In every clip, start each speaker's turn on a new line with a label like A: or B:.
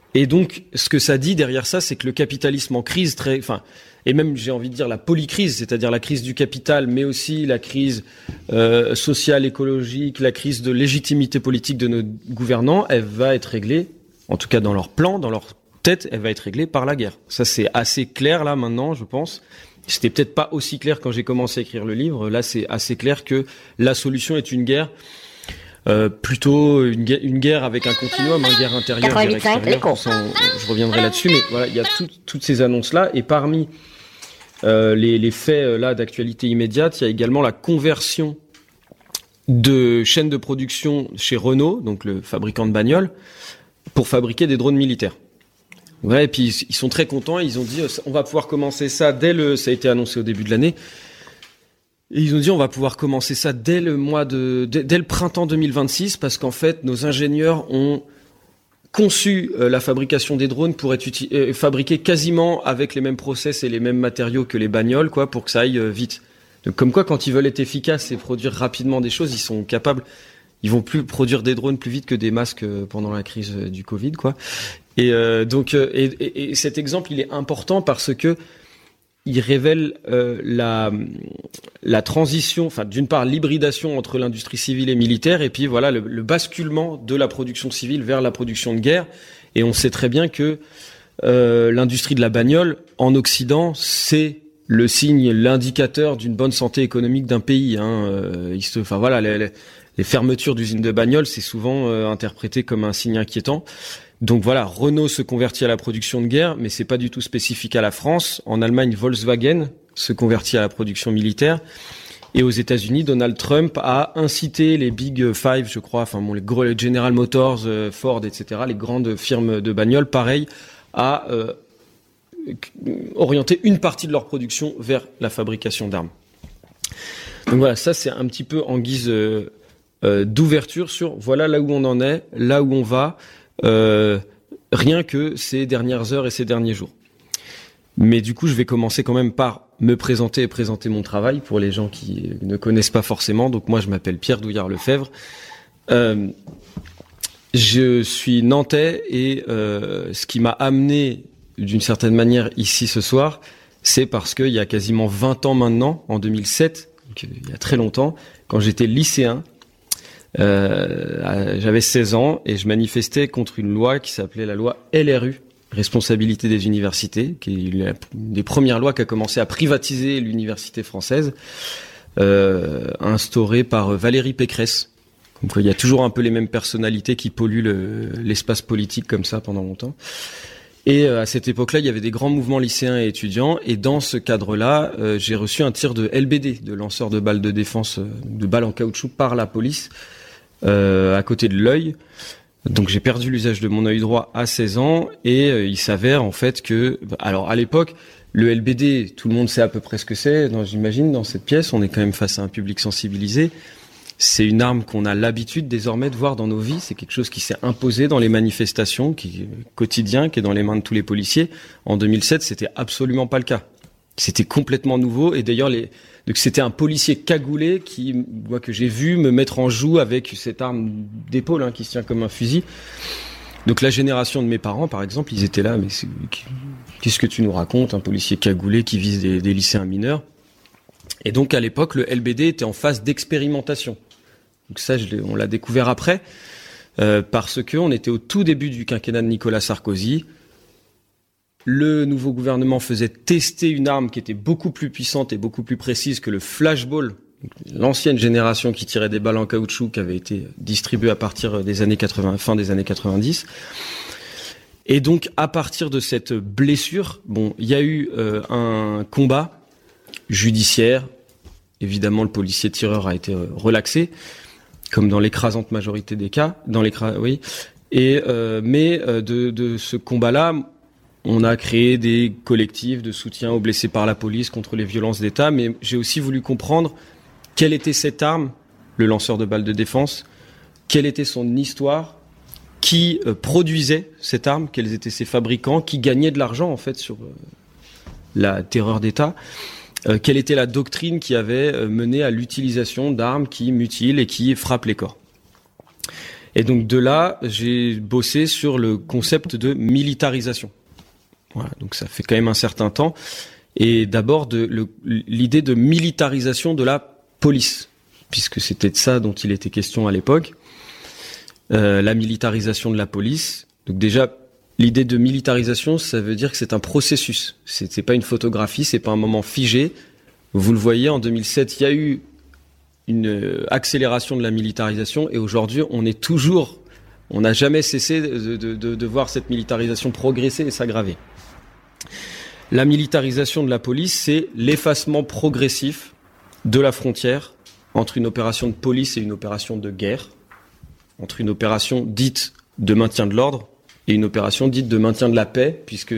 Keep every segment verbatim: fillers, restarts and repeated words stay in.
A: Et donc, ce que ça dit derrière ça, c'est que le capitalisme en crise, très, enfin, et même, j'ai envie de dire la polycrise, c'est-à-dire la crise du capital, mais aussi la crise euh, sociale, écologique, la crise de légitimité politique de nos gouvernants, elle va être réglée, en tout cas dans leur plan, dans leur tête, elle va être réglée par la guerre. Ça, c'est assez clair là maintenant, je pense. C'était peut-être pas aussi clair quand j'ai commencé à écrire le livre. Là, c'est assez clair que la solution est une guerre. Euh, plutôt une guerre, une guerre avec un continuum, une guerre intérieure, guerre extérieure. Sans, je reviendrai là-dessus, mais voilà, il y a tout, toutes ces annonces-là. Et parmi euh, les, les faits là d'actualité immédiate, il y a également la conversion de chaînes de production chez Renault, donc le fabricant de bagnoles, pour fabriquer des drones militaires. Ouais, et puis ils sont très contents. Ils ont dit, on va pouvoir commencer ça dès le. Ça a été annoncé au début de l'année. Et ils ont dit on va pouvoir commencer ça dès le mois de dès, dès le printemps deux mille vingt-six parce qu'en fait nos ingénieurs ont conçu euh, la fabrication des drones pour être uti- euh, fabriqués quasiment avec les mêmes process et les mêmes matériaux que les bagnoles quoi pour que ça aille euh, vite. Donc comme quoi quand ils veulent être efficaces et produire rapidement des choses, ils sont capables. Ils vont plus produire des drones plus vite que des masques euh, pendant la crise euh, du Covid quoi. Et euh, donc euh, et, et, et cet exemple il est important parce que il révèle euh, la la transition, enfin d'une part l'hybridation entre l'industrie civile et militaire, et puis voilà le, le basculement de la production civile vers la production de guerre. Et on sait très bien que euh, l'industrie de la bagnole en Occident, c'est le signe, l'indicateur d'une bonne santé économique d'un pays. Hein. Euh, il se, enfin voilà, les, les, les fermetures d'usines de bagnoles, c'est souvent euh, interprété comme un signe inquiétant. Donc voilà, Renault se convertit à la production de guerre, mais c'est pas du tout spécifique à la France. En Allemagne, Volkswagen se convertit à la production militaire. Et aux États-Unis, Donald Trump a incité les Big Five, je crois, enfin bon, les gros, les General Motors, euh, Ford, et cetera, les grandes firmes de bagnoles, pareil, à euh, orienter une partie de leur production vers la fabrication d'armes. Donc voilà, ça c'est un petit peu en guise euh, euh, d'ouverture sur voilà là où on en est, là où on va. Euh, rien que ces dernières heures et ces derniers jours. Mais du coup, je vais commencer quand même par me présenter et présenter mon travail pour les gens qui ne connaissent pas forcément. Donc moi, je m'appelle Pierre Douillard-Lefebvre. Euh, je suis nantais et euh, ce qui m'a amené d'une certaine manière ici ce soir, c'est parce qu'il y a quasiment vingt ans maintenant, en deux mille sept, donc il y a très longtemps, quand j'étais lycéen, Euh, j'avais seize ans et je manifestais contre une loi qui s'appelait la loi L R U, responsabilité des universités, qui est une des premières lois qui a commencé à privatiser l'université française, euh, instaurée par Valérie Pécresse. Donc il y a toujours un peu les mêmes personnalités qui polluent le, l'espace politique comme ça pendant longtemps. Et euh, à cette époque-là, il y avait des grands mouvements lycéens et étudiants. Et dans ce cadre-là, euh, j'ai reçu un tir de L B D, de lanceur de balles de défense, euh, de balles en caoutchouc par la police, euh, à côté de l'œil. Donc j'ai perdu l'usage de mon œil droit à seize ans. Et euh, il s'avère en fait que... Alors à l'époque, le L B D, tout le monde sait à peu près ce que c'est, dans, j'imagine, dans cette pièce. On est quand même face à un public sensibilisé. C'est une arme qu'on a l'habitude désormais de voir dans nos vies. C'est quelque chose qui s'est imposé dans les manifestations, qui est quotidien, qui est dans les mains de tous les policiers. En deux mille sept, c'était absolument pas le cas. C'était complètement nouveau. Et d'ailleurs, les... Donc, c'était un policier cagoulé qui, moi, que j'ai vu me mettre en joue avec cette arme d'épaule hein, qui se tient comme un fusil. Donc la génération de mes parents, par exemple, ils étaient là. Mais c'est... qu'est-ce que tu nous racontes, un policier cagoulé qui vise des, des lycéens mineurs? Et donc à l'époque, le L B D était en phase d'expérimentation. Donc ça, je on l'a découvert après, euh, parce que on était au tout début du quinquennat de Nicolas Sarkozy. Le nouveau gouvernement faisait tester une arme qui était beaucoup plus puissante et beaucoup plus précise que le flashball, l'ancienne génération qui tirait des balles en caoutchouc, qui avait été distribuée à partir des années quatre-vingts, fin des années quatre-vingt-dix. Et donc, à partir de cette blessure, bon, il y a eu euh, un combat judiciaire. Évidemment, le policier tireur a été euh, relaxé, comme dans l'écrasante majorité des cas. Dans l'écra... oui. Et euh, mais euh, de, de ce combat-là, on a créé des collectifs de soutien aux blessés par la police contre les violences d'État. Mais j'ai aussi voulu comprendre quelle était cette arme, le lanceur de balles de défense, quelle était son histoire, qui euh, produisait cette arme, quels étaient ses fabricants, qui gagnait de l'argent en fait sur euh, la terreur d'État. Euh, quelle était la doctrine qui avait euh, mené à l'utilisation d'armes qui mutilent et qui frappent les corps. Et donc de là, j'ai bossé sur le concept de militarisation. Voilà, donc ça fait quand même un certain temps. Et d'abord de le, l'idée de militarisation de la police, puisque c'était de ça dont il était question à l'époque. Euh, la militarisation de la police. Donc déjà, l'idée de militarisation, ça veut dire que c'est un processus. C'est, c'est pas une photographie, c'est pas un moment figé. Vous le voyez, en deux mille sept, il y a eu une accélération de la militarisation et aujourd'hui, on est toujours, on n'a jamais cessé de, de, de, de voir cette militarisation progresser et s'aggraver. La militarisation de la police, c'est l'effacement progressif de la frontière entre une opération de police et une opération de guerre, entre une opération dite de maintien de l'ordre et une opération dite de maintien de la paix, puisque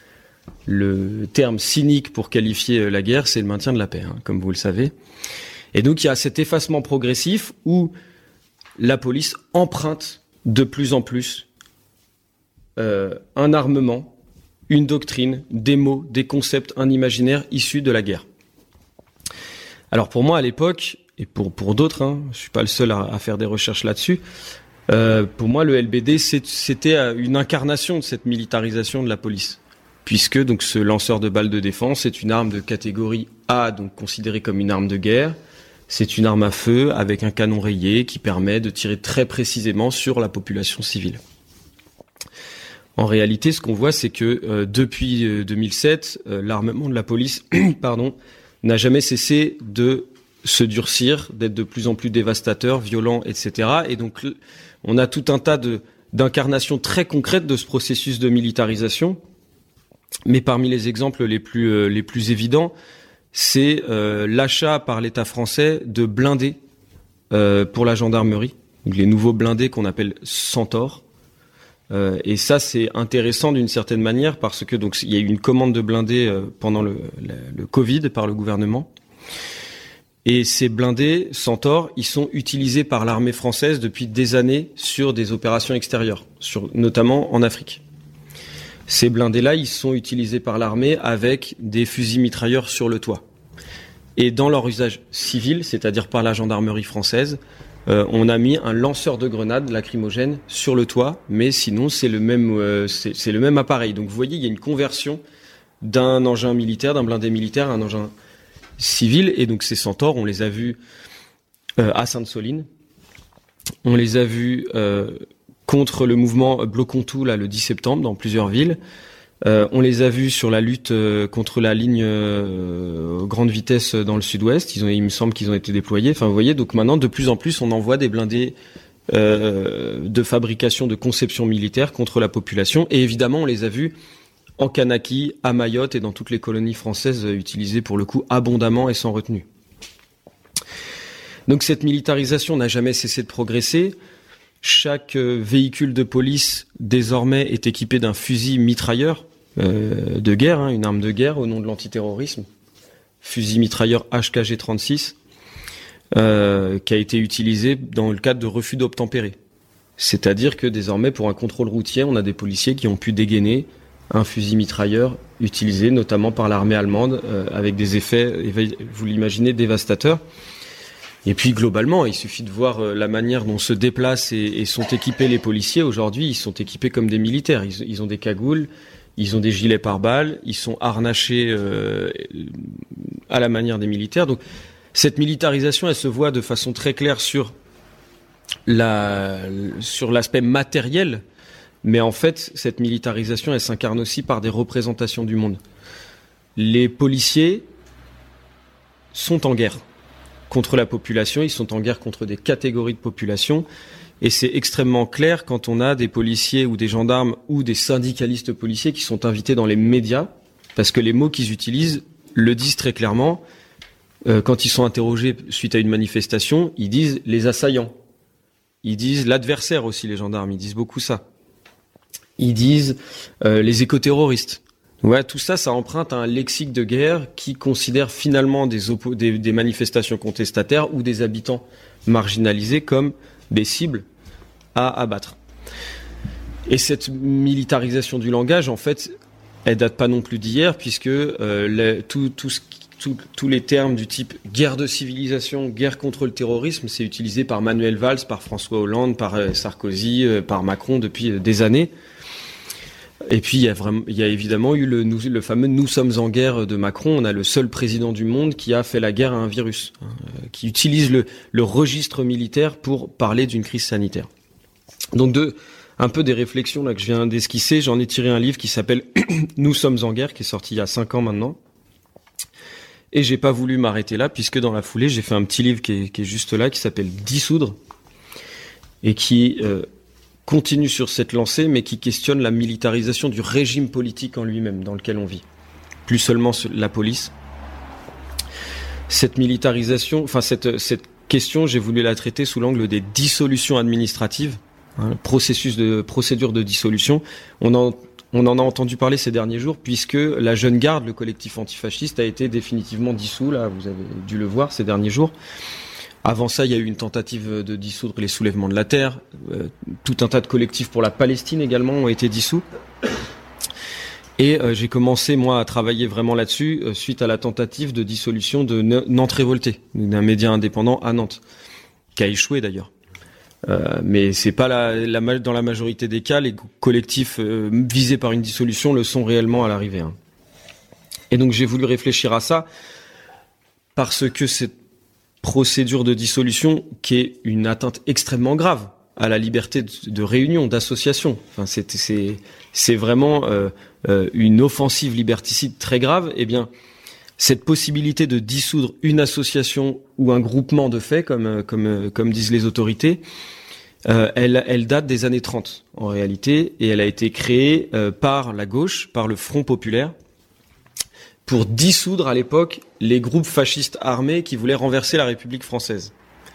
A: le terme cynique pour qualifier la guerre, c'est le maintien de la paix, hein, comme vous le savez. Et donc il y a cet effacement progressif où la police emprunte de plus en plus euh, un armement, une doctrine, des mots, des concepts, un imaginaire issus de la guerre. Alors pour moi à l'époque, et pour, pour d'autres, hein, je suis pas le seul à, à faire des recherches là-dessus, euh, pour moi le L B D c'est, c'était une incarnation de cette militarisation de la police. Puisque donc ce lanceur de balles de défense est une arme de catégorie A, donc considérée comme une arme de guerre. C'est une arme à feu avec un canon rayé qui permet de tirer très précisément sur la population civile. En réalité, ce qu'on voit, c'est que euh, depuis euh, deux mille sept, euh, l'armement de la police pardon, n'a jamais cessé de se durcir, d'être de plus en plus dévastateur, violent, et cetera. Et donc, on a tout un tas de, d'incarnations très concrètes de ce processus de militarisation. Mais parmi les exemples les plus, euh, les plus évidents, c'est euh, l'achat par l'État français de blindés euh, pour la gendarmerie, donc les nouveaux blindés qu'on appelle Centaure. Euh, et ça, c'est intéressant d'une certaine manière parce que donc il y a eu une commande de blindés euh, pendant le, le, le Covid par le gouvernement. Et ces blindés Centaure, ils sont utilisés par l'armée française depuis des années sur des opérations extérieures, sur, notamment en Afrique. Ces blindés-là, ils sont utilisés par l'armée avec des fusils mitrailleurs sur le toit. Et dans leur usage civil, c'est-à-dire par la gendarmerie française, euh, on a mis un lanceur de grenades lacrymogènes sur le toit, mais sinon c'est le même, euh, c'est, c'est le même appareil. Donc vous voyez, il y a une conversion d'un engin militaire, d'un blindé militaire à un engin civil. Et donc ces Centaures, on les a vus euh, à Sainte-Soline, on les a vus euh, contre le mouvement Bloquons tout, là, le dix septembre, dans plusieurs villes. Euh, on les a vus sur la lutte euh, contre la ligne euh, grande vitesse dans le sud-ouest. Ils ont, il me semble qu'ils ont été déployés. Enfin, vous voyez, donc maintenant, de plus en plus, on envoie des blindés euh, de fabrication, de conception militaire contre la population. Et évidemment, on les a vus en Kanaki, à Mayotte et dans toutes les colonies françaises utilisées pour le coup abondamment et sans retenue. Donc cette militarisation n'a jamais cessé de progresser. Chaque euh, véhicule de police, désormais, est équipé d'un fusil mitrailleur euh, de guerre, hein, une arme de guerre au nom de l'antiterrorisme. Fusil mitrailleur H K G trente-six, euh, qui a été utilisé dans le cadre de refus d'obtempérer. C'est-à-dire que désormais, pour un contrôle routier, on a des policiers qui ont pu dégainer un fusil mitrailleur utilisé notamment par l'armée allemande, euh, avec des effets, vous l'imaginez, dévastateurs. Et puis globalement, il suffit de voir la manière dont se déplacent et, et sont équipés les policiers. Aujourd'hui, ils sont équipés comme des militaires. Ils, ils ont des cagoules, ils ont des gilets pare-balles, ils sont harnachés euh, à la manière des militaires. Donc cette militarisation, elle se voit de façon très claire sur la, sur l'aspect matériel. Mais en fait, cette militarisation, elle s'incarne aussi par des représentations du monde. Les policiers sont en guerre contre la population, ils sont en guerre contre des catégories de population, et c'est extrêmement clair quand on a des policiers ou des gendarmes ou des syndicalistes policiers qui sont invités dans les médias, parce que les mots qu'ils utilisent le disent très clairement. Euh, quand ils sont interrogés suite à une manifestation, ils disent les assaillants, ils disent l'adversaire aussi, les gendarmes, ils disent beaucoup ça. Ils disent euh, les écoterroristes. Ouais, tout ça, ça emprunte à un lexique de guerre qui considère finalement des, oppo- des, des manifestations contestataires ou des habitants marginalisés comme des cibles à abattre. Et cette militarisation du langage, en fait, elle date pas non plus d'hier, puisque euh, les, tout, tout, ce, tout tout, tous les termes du type guerre de civilisation, guerre contre le terrorisme, c'est utilisé par Manuel Valls, par François Hollande, par euh, Sarkozy, euh, par Macron depuis euh, des années. Et puis il y a vraiment, il y a évidemment eu le, le fameux "nous sommes en guerre" de Macron. On a le seul président du monde qui a fait la guerre à un virus, hein, qui utilise le, le registre militaire pour parler d'une crise sanitaire. Donc de un peu des réflexions là que je viens d'esquisser, j'en ai tiré un livre qui s'appelle "Nous sommes en guerre", qui est sorti il y a cinq ans maintenant. Et j'ai pas voulu m'arrêter là, puisque dans la foulée, j'ai fait un petit livre qui est, qui est juste là, qui s'appelle "Dissoudre", et qui euh, continue sur cette lancée, mais qui questionne la militarisation du régime politique en lui-même, dans lequel on vit. Plus seulement la police. Cette militarisation, enfin cette, cette question, j'ai voulu la traiter sous l'angle des dissolutions administratives, hein, le processus de procédure de dissolution. On en, on en a entendu parler ces derniers jours, puisque la Jeune Garde, le collectif antifasciste, a été définitivement dissous. Là, vous avez dû le voir ces derniers jours. Avant ça, il y a eu une tentative de dissoudre les soulèvements de la terre. Euh, tout un tas de collectifs pour la Palestine également ont été dissous. Et euh, j'ai commencé, moi, à travailler vraiment là-dessus euh, suite à la tentative de dissolution de Nantes Révoltée, d'un média indépendant à Nantes, qui a échoué d'ailleurs. Euh, mais c'est pas la, la, dans la majorité des cas, les collectifs euh, visés par une dissolution le sont réellement à l'arrivée. Hein. Et donc j'ai voulu réfléchir à ça, parce que c'est procédure de dissolution qui est une atteinte extrêmement grave à la liberté de, de réunion, d'association. Enfin, c'est, c'est, c'est vraiment euh, euh, une offensive liberticide très grave. Eh bien, cette possibilité de dissoudre une association ou un groupement de faits, comme, comme, comme disent les autorités, euh, elle, elle date des années trente, en réalité, et elle a été créée euh, par la gauche, par le Front populaire, pour dissoudre à l'époque les groupes fascistes armés qui voulaient renverser la République française.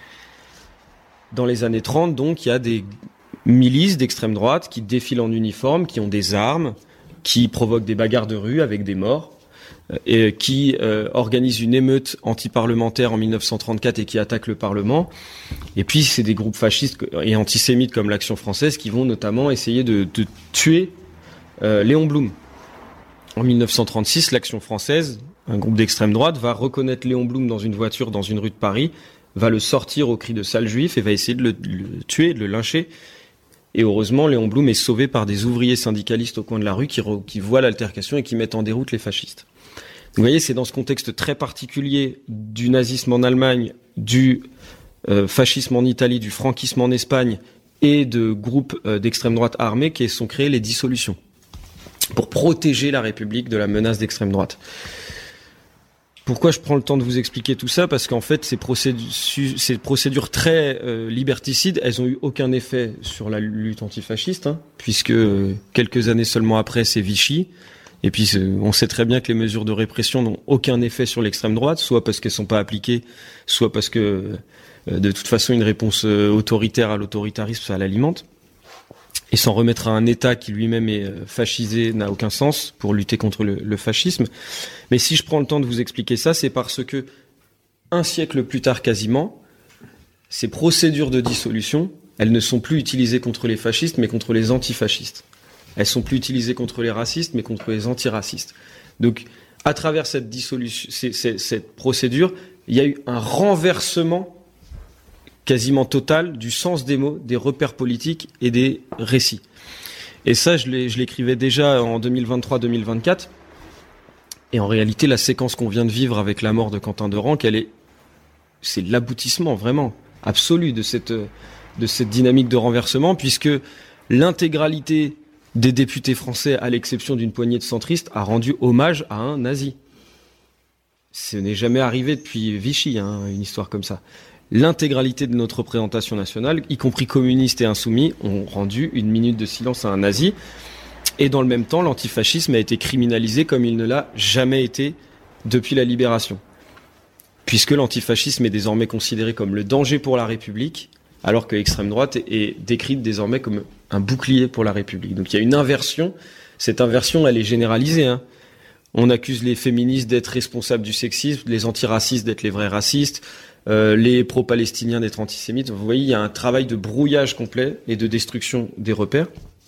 A: Dans les années trente, donc, il y a des milices d'extrême droite qui défilent en uniforme, qui ont des armes, qui provoquent des bagarres de rue avec des morts, et qui euh, organisent une émeute anti-parlementaire en mille neuf cent trente-quatre et qui attaquent le Parlement. Et puis, c'est des groupes fascistes et antisémites comme l'Action française qui vont notamment essayer de, de tuer euh, Léon Blum. En mille neuf cent trente-six, l'Action française, un groupe d'extrême droite, va reconnaître Léon Blum dans une voiture dans une rue de Paris, va le sortir au cri de sale juif et va essayer de le, de le tuer, de le lyncher. Et heureusement, Léon Blum est sauvé par des ouvriers syndicalistes au coin de la rue qui, re, qui voient l'altercation et qui mettent en déroute les fascistes. Donc, vous voyez, c'est dans ce contexte très particulier du nazisme en Allemagne, du euh, fascisme en Italie, du franquisme en Espagne et de groupes euh, d'extrême droite armés qui sont créés les dissolutions, pour protéger la République de la menace d'extrême droite. Pourquoi je prends le temps de vous expliquer tout ça ? Parce qu'en fait, ces procédures, ces procédures très euh, liberticides, elles ont eu aucun effet sur la lutte antifasciste, hein, puisque euh, quelques années seulement après, c'est Vichy. Et puis, on sait très bien que les mesures de répression n'ont aucun effet sur l'extrême droite, soit parce qu'elles sont pas appliquées, soit parce que, euh, de toute façon, une réponse euh, autoritaire à l'autoritarisme, ça l'alimente. Et s'en remettre à un État qui lui-même est fascisé n'a aucun sens pour lutter contre le, le fascisme. Mais si je prends le temps de vous expliquer ça, c'est parce que un siècle plus tard quasiment, ces procédures de dissolution, elles ne sont plus utilisées contre les fascistes, mais contre les antifascistes. Elles sont plus utilisées contre les racistes, mais contre les antiracistes. Donc, à travers cette dissolution, c'est, c'est, cette procédure, il y a eu un renversement quasiment total du sens des mots, des repères politiques et des récits. Et ça, je, l'ai, je l'écrivais déjà en deux mille vingt-trois deux mille vingt-quatre. Et en réalité, la séquence qu'on vient de vivre avec la mort de Quentin de Ranc, elle est, c'est l'aboutissement vraiment absolu de cette, de cette dynamique de renversement, puisque l'intégralité des députés français, à l'exception d'une poignée de centristes, a rendu hommage à un nazi. Ce n'est jamais arrivé depuis Vichy, hein, une histoire comme ça. L'intégralité de notre représentation nationale, y compris communistes et insoumis, ont rendu une minute de silence à un nazi. Et dans le même temps, l'antifascisme a été criminalisé comme il ne l'a jamais été depuis la libération. Puisque l'antifascisme est désormais considéré comme le danger pour la République, alors que l'extrême droite est décrite désormais comme un bouclier pour la République. Donc il y a une inversion. Cette inversion, elle est généralisée, hein. On accuse les féministes d'être responsables du sexisme, les antiracistes d'être les vrais racistes, Euh, les pro-palestiniens d'être antisémites. Vous voyez, il y a un travail de brouillage complet et de destruction des repères.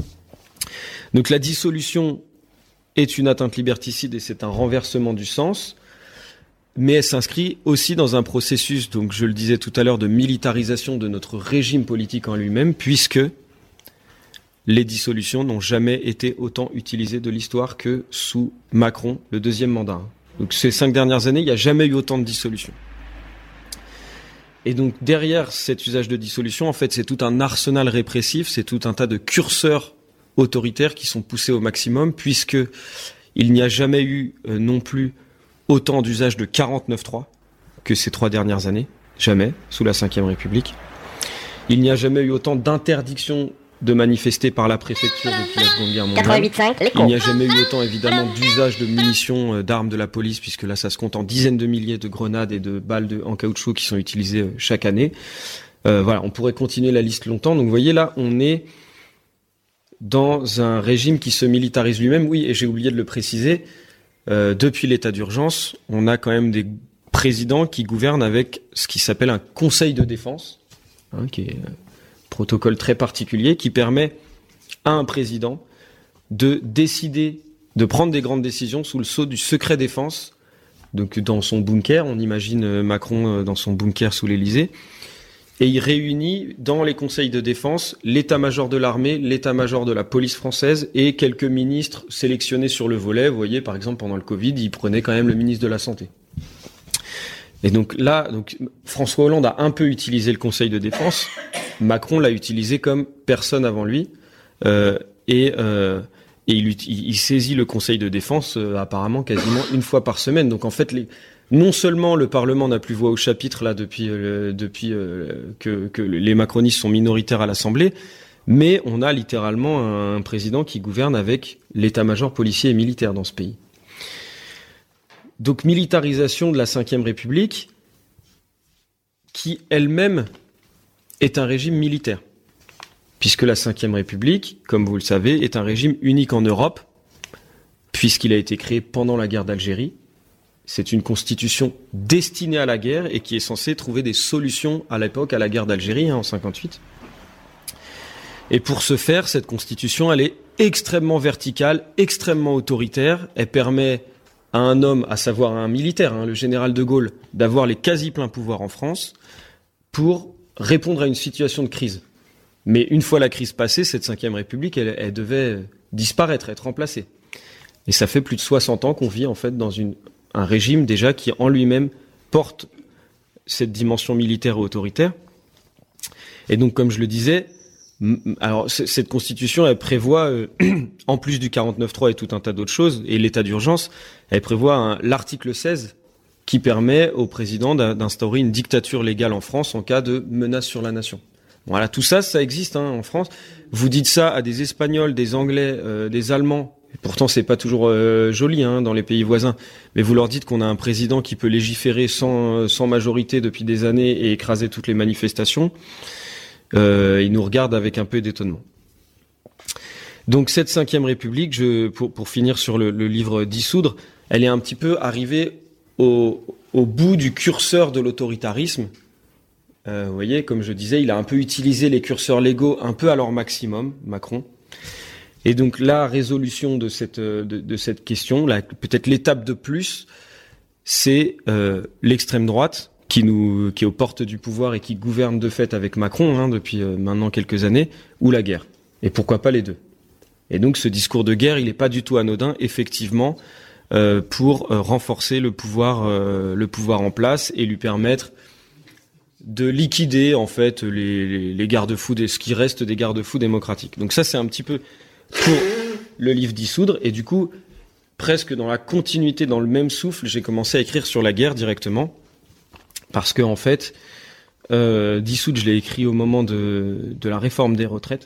A: Donc la dissolution est une atteinte liberticide et c'est un renversement du sens. mais elle s'inscrit aussi dans un processus, donc je le disais tout à l'heure, de militarisation de notre régime politique en lui-même, puisque les dissolutions n'ont jamais été autant utilisées de l'histoire que sous Macron, le deuxième mandat. Donc ces cinq dernières années, il n'y a jamais eu autant de dissolutions. Et donc derrière cet usage de dissolution, en fait, c'est tout un arsenal répressif, c'est tout un tas de curseurs autoritaires qui sont poussés au maximum, puisque il n'y a jamais eu euh, non plus autant d'usage de quarante-neuf trois que ces trois dernières années, jamais, sous la cinquième République. Il n'y a jamais eu autant d'interdictions de manifester par la préfecture depuis la Seconde Guerre mondiale. Il n'y a jamais eu autant, évidemment, d'usage de munitions, euh, d'armes de la police, puisque là, ça se compte en dizaines de milliers de grenades et de balles de, en caoutchouc qui sont utilisées euh, chaque année. Euh, voilà, on pourrait continuer la liste longtemps. Donc, vous voyez, là, on est dans un régime qui se militarise lui-même. Oui, et j'ai oublié de le préciser, euh, depuis l'état d'urgence, on a quand même des présidents qui gouvernent avec ce qui s'appelle un conseil de défense, hein, qui est... Euh, protocole très particulier qui permet à un président de décider, de prendre des grandes décisions sous le sceau du secret défense. Donc dans son bunker, on imagine Macron dans son bunker sous l'Élysée, et il réunit dans les conseils de défense l'état-major de l'armée, l'état-major de la police française et quelques ministres sélectionnés sur le volet. Vous voyez, par exemple, pendant le Covid, il prenait quand même le ministre de la Santé. Et donc là, donc François Hollande a un peu utilisé le Conseil de défense. Macron l'a utilisé comme personne avant lui, euh, et, euh, et il, il saisit le Conseil de défense euh, apparemment quasiment une fois par semaine. Donc en fait, les, non seulement le Parlement n'a plus voix au chapitre là depuis euh, depuis euh, que, que les macronistes sont minoritaires à l'Assemblée, mais on a littéralement un, un président qui gouverne avec l'état-major policier et militaire dans ce pays. Donc militarisation de la cinquième République, qui elle-même est un régime militaire. Puisque la cinquième République, comme vous le savez, est un régime unique en Europe, puisqu'il a été créé pendant la guerre d'Algérie. C'est une constitution destinée à la guerre et qui est censée trouver des solutions à l'époque à la guerre d'Algérie, hein, en cinquante-huit. Et pour ce faire, cette constitution, elle est extrêmement verticale, extrêmement autoritaire. Elle permet à un homme, à savoir à un militaire, hein, le général de Gaulle, d'avoir les quasi-pleins pouvoirs en France pour répondre à une situation de crise. Mais une fois la crise passée, cette cinquième République, elle, elle devait disparaître, être remplacée. Et ça fait plus de soixante ans qu'on vit en fait dans une, un régime déjà qui en lui-même porte cette dimension militaire et autoritaire. Et donc, comme je le disais, alors cette constitution, elle prévoit, euh, en plus du quarante-neuf trois et tout un tas d'autres choses, et l'état d'urgence, elle prévoit un, l'article seize qui permet au président d'instaurer une dictature légale en France en cas de menace sur la nation. Voilà, tout ça, ça existe hein, en France. Vous dites ça à des Espagnols, des Anglais, euh, des Allemands, et pourtant c'est pas toujours euh, joli hein, dans les pays voisins, mais vous leur dites qu'on a un président qui peut légiférer sans, sans majorité depuis des années et écraser toutes les manifestations. Euh, ils nous regardent avec un peu d'étonnement. Donc cette cinquième République, je, pour, pour finir sur le, le livre Dissoudre, elle est un petit peu arrivée au, au bout du curseur de l'autoritarisme. Euh, vous voyez, comme je disais, il a un peu utilisé les curseurs légaux un peu à leur maximum, Macron. Et donc la résolution de cette, de, de cette question, là, peut-être l'étape de plus, c'est euh, l'extrême droite, qui nous, qui est aux portes du pouvoir et qui gouverne de fait avec Macron hein, depuis euh, maintenant quelques années, ou la guerre. Et pourquoi pas les deux. Et donc ce discours de guerre, il n'est pas du tout anodin, effectivement, euh, pour euh, renforcer le pouvoir, euh, le pouvoir en place et lui permettre de liquider en fait les, les, les garde-fous, ce qui reste des garde-fous démocratiques. Donc ça, c'est un petit peu pour le livre Dissoudre. Et du coup, presque dans la continuité, dans le même souffle, j'ai commencé à écrire sur la guerre directement. Parce que en fait, euh, Dissoudre, je l'ai écrit au moment de, de la réforme des retraites.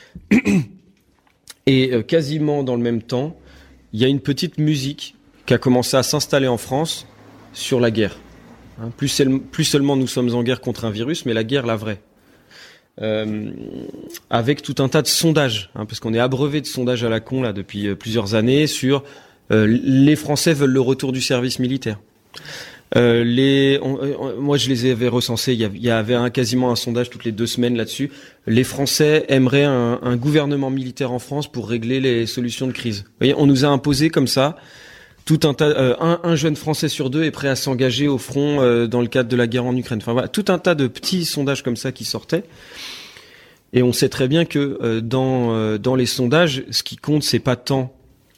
A: Et euh, quasiment dans le même temps, il y a une petite musique qui a commencé à s'installer en France sur la guerre. Hein, plus, seul, plus seulement nous sommes en guerre contre un virus, mais la guerre, la vraie. Euh, avec tout un tas de sondages, hein, parce qu'on est abreuvé de sondages à la con là depuis euh, plusieurs années sur euh, les Français veulent le retour du service militaire. Euh, les, on, on, moi, je les avais recensés. Il y avait, il y avait un, quasiment un sondage toutes les deux semaines là-dessus. Les Français aimeraient un, un gouvernement militaire en France pour régler les solutions de crise. Vous voyez, on nous a imposé comme ça tout un tas, euh, un, un jeune Français sur deux est prêt à s'engager au front euh, dans le cadre de la guerre en Ukraine. Enfin voilà, tout un tas de petits sondages comme ça qui sortaient. Et on sait très bien que euh, dans euh, dans les sondages, ce qui compte, c'est pas tant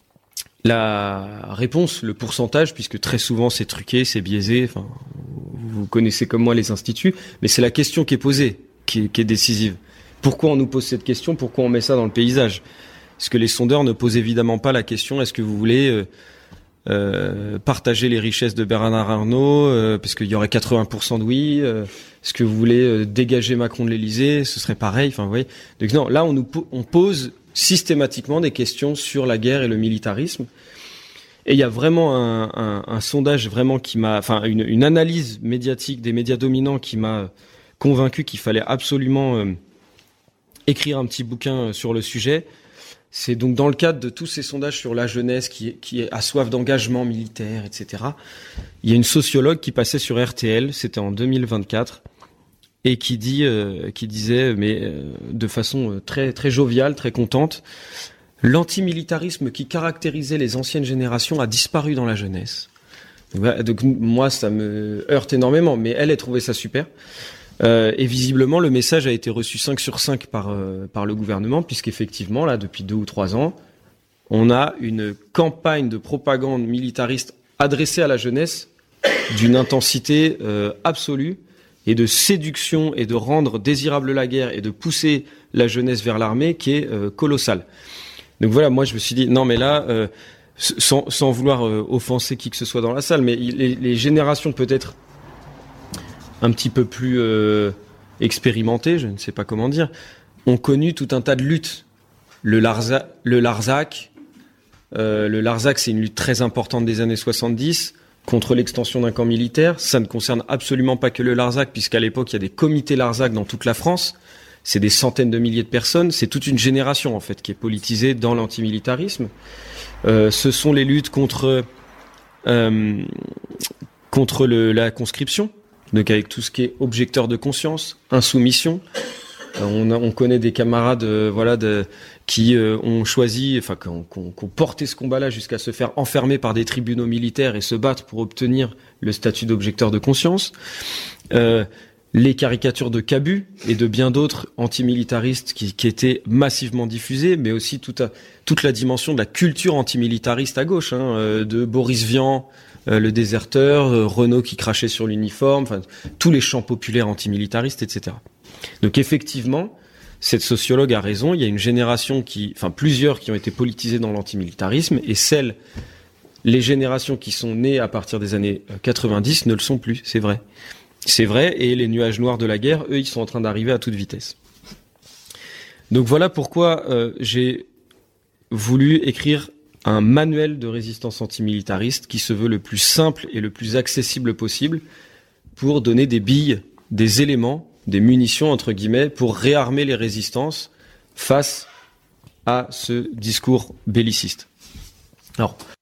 A: la réponse, le pourcentage, puisque très souvent c'est truqué, c'est biaisé. Enfin, vous connaissez comme moi les instituts, mais c'est la question qui est posée qui est, qui est décisive. Pourquoi on nous pose cette question ? Pourquoi on met ça dans le paysage ? Parce que les sondeurs ne posent évidemment pas la question est-ce que vous voulez euh, euh, partager les richesses de Bernard Arnault euh, parce qu'il y aurait quatre-vingts pour cent de oui. Euh, est-ce que vous voulez euh, dégager Macron de l'Élysée ? Ce serait pareil. Enfin, vous voyez. Donc non, là on nous po- on pose systématiquement des questions sur la guerre et le militarisme. Et il y a vraiment un, un, un sondage vraiment qui m'a, enfin une, une analyse médiatique des médias dominants qui m'a convaincu qu'il fallait absolument euh, écrire un petit bouquin sur le sujet. C'est donc dans le cadre de tous ces sondages sur la jeunesse qui, qui a soif d'engagement militaire, et cetera. Il y a une sociologue qui passait sur R T L, c'était en deux mille vingt-quatre, et qui dit, euh, qui disait, mais euh, de façon très très joviale, très contente, l'antimilitarisme qui caractérisait les anciennes générations a disparu dans la jeunesse. Donc, voilà, donc moi, ça me heurte énormément, mais elle a trouvé ça super. Euh, et visiblement, le message a été reçu cinq sur cinq par, euh, par le gouvernement, puisqu'effectivement, là, depuis deux ou trois ans, on a une campagne de propagande militariste adressée à la jeunesse d'une intensité euh, absolue et de séduction et de rendre désirable la guerre et de pousser la jeunesse vers l'armée qui est euh, colossale. Donc voilà, moi je me suis dit, non mais là, euh, sans, sans vouloir euh, offenser qui que ce soit dans la salle, mais les, les générations peut-être un petit peu plus euh, expérimentées, je ne sais pas comment dire, ont connu tout un tas de luttes. Le, Larza, le Larzac, euh, le Larzac c'est une lutte très importante des années soixante-dix contre l'extension d'un camp militaire. Ça ne concerne absolument pas que le Larzac, puisqu'à l'époque il y a des comités Larzac dans toute la France. C'est des centaines de milliers de personnes, c'est toute une génération en fait qui est politisée dans l'antimilitarisme. Euh, ce sont les luttes contre euh, contre le, la conscription, donc avec tout ce qui est objecteur de conscience, insoumission. Euh, on, a, on connaît des camarades, euh, voilà, de, qui euh, ont choisi, enfin, qui ont, qui ont, qui ont porté ce combat-là jusqu'à se faire enfermer par des tribunaux militaires et se battre pour obtenir le statut d'objecteur de conscience. Euh, les caricatures de Cabu et de bien d'autres antimilitaristes qui, qui étaient massivement diffusées, mais aussi toute, à, toute la dimension de la culture antimilitariste à gauche, hein, euh, de Boris Vian, euh, le déserteur, euh, Renaud qui crachait sur l'uniforme, enfin, tous les chants populaires antimilitaristes, et cetera. Donc effectivement, cette sociologue a raison, il y a une génération qui, enfin plusieurs qui ont été politisées dans l'antimilitarisme, et celles, les générations qui sont nées à partir des années quatre-vingt-dix ne le sont plus, c'est vrai. C'est vrai, et les nuages noirs de la guerre, eux, ils sont en train d'arriver à toute vitesse. Donc voilà pourquoi euh, j'ai voulu écrire un manuel de résistance antimilitariste qui se veut le plus simple et le plus accessible possible pour donner des billes, des éléments, des munitions, entre guillemets, pour réarmer les résistances face à ce discours belliciste. Alors,